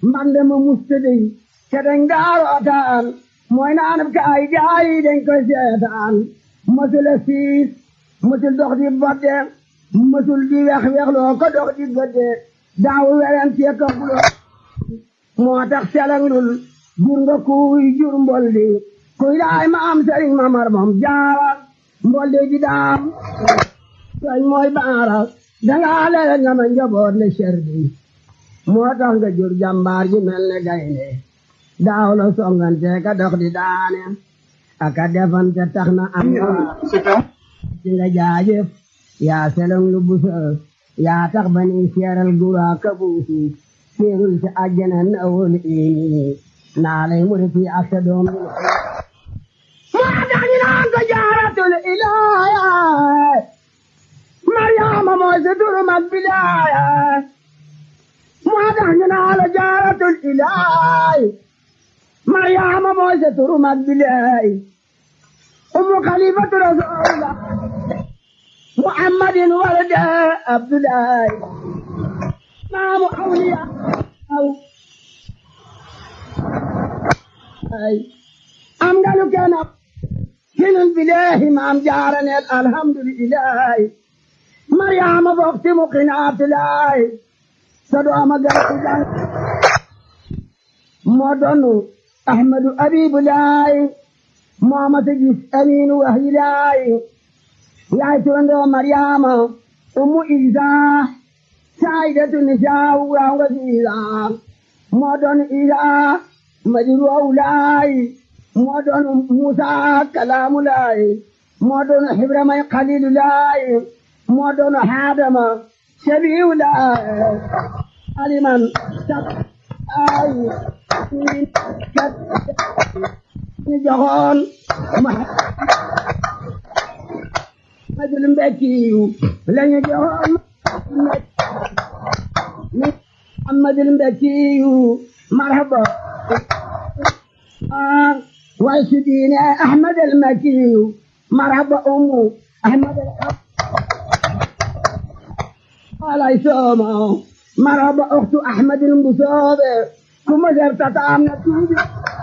mbande ma mustadi te dañ daarootaan mooy naanab kaay gaay dañ koy seetaan mësula siis mësul dox di bodde mësul di wex-wexloo ko dox di bodde daaw werante ko bulo moo tax selanglul jur nga kuy jur mboldi kuy daay ma am sëriñ mamar moom jaara mboldi di daam soñ mooy baara dangaa lele nga ma njaboot le serdi moo tax nga jur jàmbaar ji mel ne gaynde daaw la songante ka dox di daane aka defante tax na am ci nga jaajëf yaa selong lu busa yaa tax ba ni seeral gura ka buusi seerul ci àjjana na wol ini naa lay mu fi ak sa doom moo tax ñu naan ko jaaratul ilaaya Mariama mooy sa turu mag bilaaya moo tax ñu naan la jaaratul ilaay Mariama mooy sa turu mag bilaay umu xalifatu rasulullah Muhammadin walada Abdullah maamu awliya am nga lu kenn hinul bilahi maam jaaraneel alhamdulillah Mariama bokti mu qinaatulaay sa dooma garti jàng moo doonu Ahmadu Abibulaay moo ma sa gis Aminu Wahilaay yaay turandoo Mariama ummu Isa saayidatu nisaa waaw nga si Isa moo doonu Isa madiru awlaay moo doonu Musa kalaamulaay moo doonu Ibrahima xalilulaay moo doonu Adama shabiulaay aliman sat ay ñu joxoon Muhammadul Mbekkiyu lañu joxoon Muhammadul Mbekkiyu marhaba way su diine Ahmadul Mbekkiyu marhaba ummu Ahmadul alay sooma marhaba ukhtu Ahmadul Mbusoobe kuma jartata am na tuubi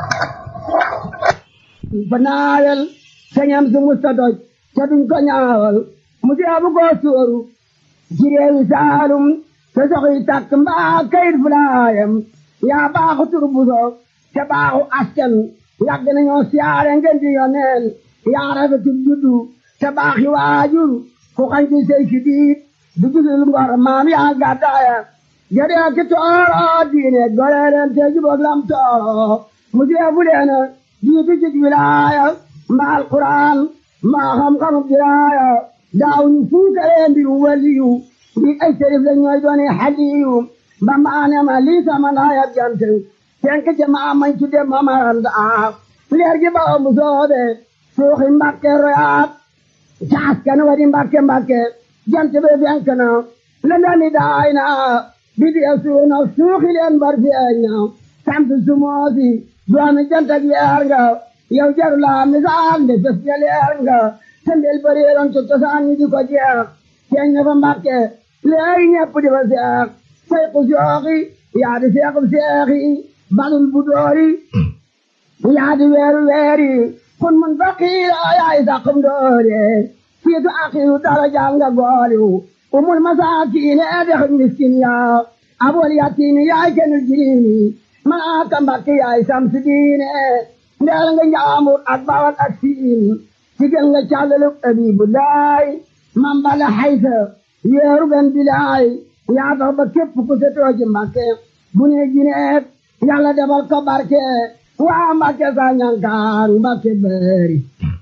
fanaayal sañam su musta doj te duñ ko ñaawal mu jeebu ko sóoru ci réewi Saalum te soxi takk mbaa kayit fulaayam yaa baaxu tur buso te baaxu askan yàgg nañoo siyaare ngeen di yoneen yaa rafetu juddu te baaxi waajur ku xañ ci sey si diit du gisul ngor maam yaa gàddaaya jëree ki tooro diine goreelen te jubóog lam tooro mu jeebu leena jiitu ci wilaaya mbaa alquran mbaa xam-xamu diraaya daaw ñu fuukaree mbiru waliyu ndi ay sërif la ñooy dooni xaliyu ba maane ma lii sama naayab jant tenk ci maa mañ tudde mamaranda leer gi ba mu soobe suuxi Mbàkke royaat caas kan wadi Mbàkke Mbàkke jant be fenk na lëndami daay na bidi a suuna suuxi leen bar feeñ na sant sumoosi doomi jant ak weer nga yow jaru laa misaal nde fes nga leer nga tembel bareeroon ci cosaan ñi di ko jeex feeñ na fa Mbàkke léegi ñepp di fa seex sayku sooxi yaa di seexub seexi balul bu doori yaa di weeru weeri kun mun faqiira yaay saqum doore siitu aqiru darajaal nga gooliw umul masaakiine dex miskin yaa abol yatiimi yaay kenul jiriimi malaaka Mbàkke yaay samsi diine ndeel nga njaambur ak bawal ak siin sigel nga càllaluk Abibulaay mambala haysa yeeru ben bilaay yaa tax ba képp ku setoo ci Mbàkke bu ne jineet Yàlla defal ko barke waa Mbàkke sa ñankaan Mbàkke bëri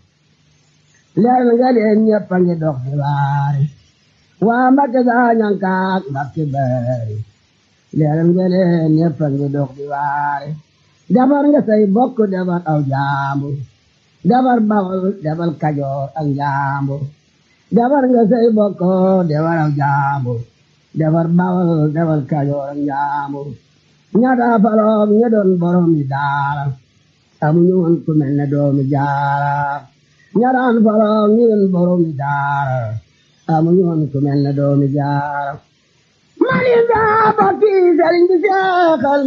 leer nga leen ñëpp a ngi dox di waare waa Mbàkke sa ñankaan Mbàkke bëri leer nga leen ñëpp a ngi dox di waare defar nga say bokk defar aw jaambur defar Bawol defar Kajoor ak njaambur defar nga say bokk defar aw jaambur defar Bawol defar Kajoor ak njaambur ñaata faloom ña doon boromi daara amuñu woon ku mel ne doomi jaara ñataan faloom ñi doon boromi daara amuñu woon ku mel ne doomi jaara mani daa bokki sëriñ bi seexal